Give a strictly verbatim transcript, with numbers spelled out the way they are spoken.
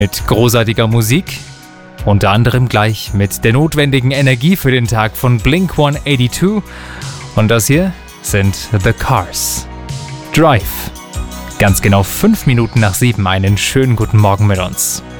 Mit großartiger Musik, unter anderem gleich mit der notwendigen Energie für den Tag von Blink hundertzweiundachtzig. Und das hier sind The Cars. Drive. Ganz genau fünf Minuten nach sieben. Einen schönen guten Morgen mit uns.